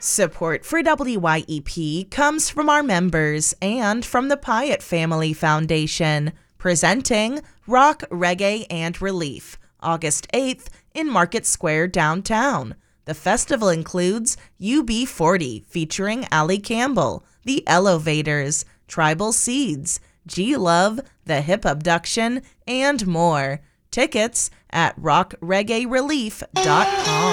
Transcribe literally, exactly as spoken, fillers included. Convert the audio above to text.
Support for W Y E P comes from our members and from the Pyatt Family Foundation, presenting Rock, Reggae, and Relief, August eighth in Market Square downtown. The festival includes U B forty featuring Ali Campbell, The Elevators, Tribal Seeds, G-Love, The Hip Abduction, and more. Tickets at rock reggae relief dot com.